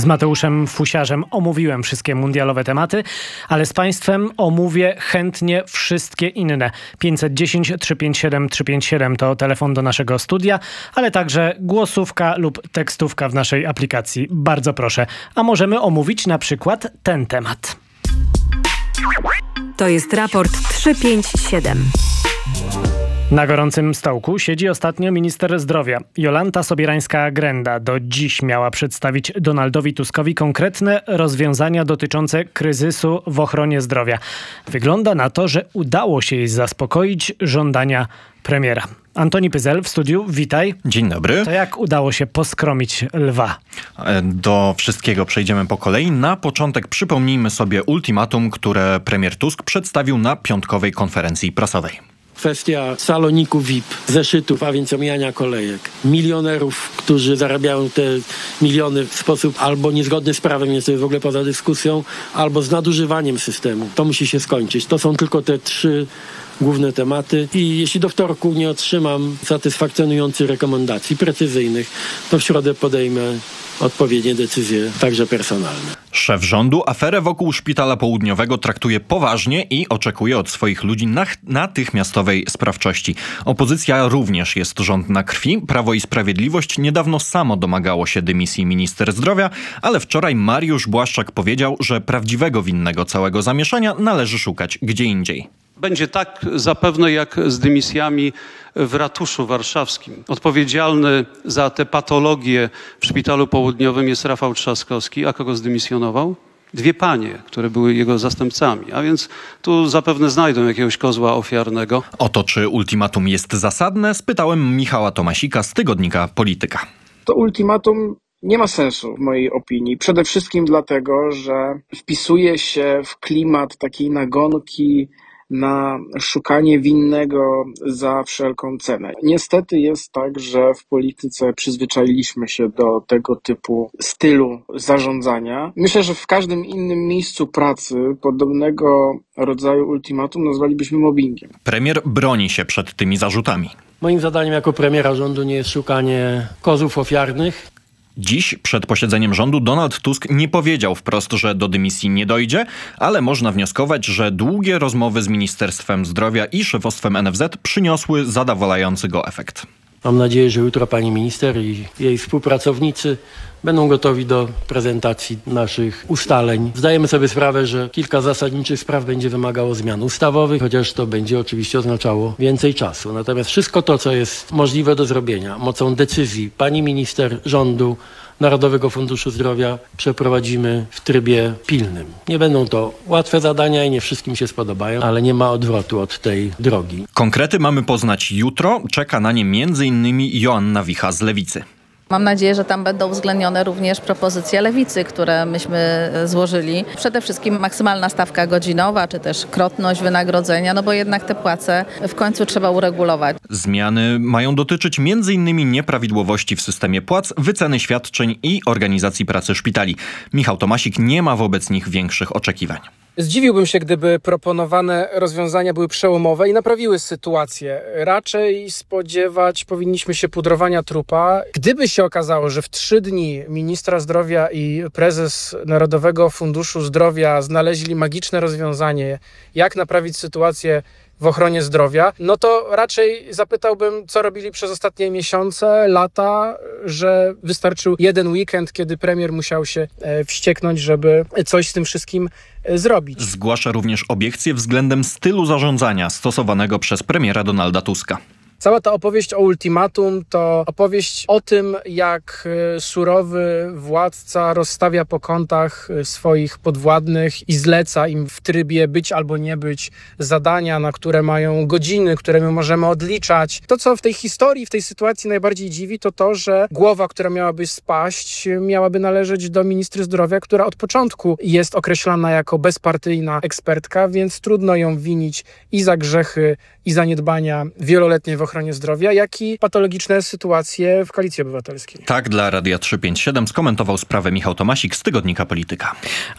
Z Mateuszem Fusiarzem omówiłem wszystkie mundialowe tematy, ale z Państwem omówię chętnie wszystkie inne. 510 357 357 to telefon do naszego studia, ale także głosówka lub tekstówka w naszej aplikacji. Bardzo proszę. A możemy omówić na przykład ten temat. To jest raport 357. Na gorącym stołku siedzi ostatnio minister zdrowia. Jolanta Sobierańska-Grenda do dziś miała przedstawić Donaldowi Tuskowi konkretne rozwiązania dotyczące kryzysu w ochronie zdrowia. Wygląda na to, że udało się jej zaspokoić żądania premiera. Antoni Pyzel w studiu, witaj. Dzień dobry. To jak udało się poskromić lwa? Do wszystkiego przejdziemy po kolei. Na początek przypomnijmy sobie ultimatum, które premier Tusk przedstawił na piątkowej konferencji prasowej. Kwestia saloniku VIP, zeszytów, a więc omijania kolejek. Milionerów, którzy zarabiają te miliony w sposób albo niezgodny z prawem, jest to w ogóle poza dyskusją, albo z nadużywaniem systemu. To musi się skończyć. To są tylko te trzy główne tematy i jeśli do wtorku nie otrzymam satysfakcjonujących rekomendacji precyzyjnych, to w środę podejmę odpowiednie decyzje, także personalne. Szef rządu aferę wokół Szpitala Południowego traktuje poważnie i oczekuje od swoich ludzi natychmiastowej sprawczości. Opozycja również jest żądna krwi. Prawo i Sprawiedliwość niedawno samo domagało się dymisji minister zdrowia, ale wczoraj Mariusz Błaszczak powiedział, że prawdziwego winnego całego zamieszania należy szukać gdzie indziej. Będzie tak zapewne jak z dymisjami w ratuszu warszawskim. Odpowiedzialny za te patologie w Szpitalu Południowym jest Rafał Trzaskowski. A kogo zdymisjonował? Dwie panie, które były jego zastępcami. A więc tu zapewne znajdą jakiegoś kozła ofiarnego. O to, czy ultimatum jest zasadne, spytałem Michała Tomasika z tygodnika Polityka. To ultimatum nie ma sensu w mojej opinii. Przede wszystkim dlatego, że wpisuje się w klimat takiej nagonki na szukanie winnego za wszelką cenę. Niestety jest tak, że w polityce przyzwyczailiśmy się do tego typu stylu zarządzania. Myślę, że w każdym innym miejscu pracy podobnego rodzaju ultimatum nazwalibyśmy mobbingiem. Premier broni się przed tymi zarzutami. Moim zadaniem jako premiera rządu nie jest szukanie kozłów ofiarnych. Dziś przed posiedzeniem rządu Donald Tusk nie powiedział wprost, że do dymisji nie dojdzie, ale można wnioskować, że długie rozmowy z Ministerstwem Zdrowia i szefostwem NFZ przyniosły zadowalający go efekt. Mam nadzieję, że jutro pani minister i jej współpracownicy będą gotowi do prezentacji naszych ustaleń. Zdajemy sobie sprawę, że kilka zasadniczych spraw będzie wymagało zmian ustawowych, chociaż to będzie oczywiście oznaczało więcej czasu. Natomiast wszystko to, co jest możliwe do zrobienia mocą decyzji pani minister, rządu, Narodowego Funduszu Zdrowia przeprowadzimy w trybie pilnym. Nie będą to łatwe zadania i nie wszystkim się spodobają, ale nie ma odwrotu od tej drogi. Konkrety mamy poznać jutro. Czeka na nie m.in. Joanna Wicha z Lewicy. Mam nadzieję, że tam będą uwzględnione również propozycje Lewicy, które myśmy złożyli. Przede wszystkim maksymalna stawka godzinowa, czy też krotność wynagrodzenia, no bo jednak te płace w końcu trzeba uregulować. Zmiany mają dotyczyć m.in. nieprawidłowości w systemie płac, wyceny świadczeń i organizacji pracy szpitali. Michał Tomasik nie ma wobec nich większych oczekiwań. Zdziwiłbym się, gdyby proponowane rozwiązania były przełomowe i naprawiły sytuację. Raczej spodziewać powinniśmy się pudrowania trupa. Gdyby się okazało, że w 3 dni ministra zdrowia i prezes Narodowego Funduszu Zdrowia znaleźli magiczne rozwiązanie, jak naprawić sytuację w ochronie zdrowia, no to raczej zapytałbym, co robili przez ostatnie miesiące, lata, że wystarczył jeden weekend, kiedy premier musiał się wścieknąć, żeby coś z tym wszystkim zrobić. Zgłasza również obiekcje względem stylu zarządzania stosowanego przez premiera Donalda Tuska. Cała ta opowieść o ultimatum to opowieść o tym, jak surowy władca rozstawia po kątach swoich podwładnych i zleca im w trybie być albo nie być zadania, na które mają godziny, które my możemy odliczać. To, co w tej historii, w tej sytuacji najbardziej dziwi, to to, że głowa, która miałaby spaść, miałaby należeć do ministry zdrowia, która od początku jest określana jako bezpartyjna ekspertka, więc trudno ją winić i za grzechy, i zaniedbania wieloletnie w ochronie zdrowia, jak i patologiczne sytuacje w Koalicji Obywatelskiej. Tak dla Radia 357 skomentował sprawę Michał Tomasik z tygodnika Polityka.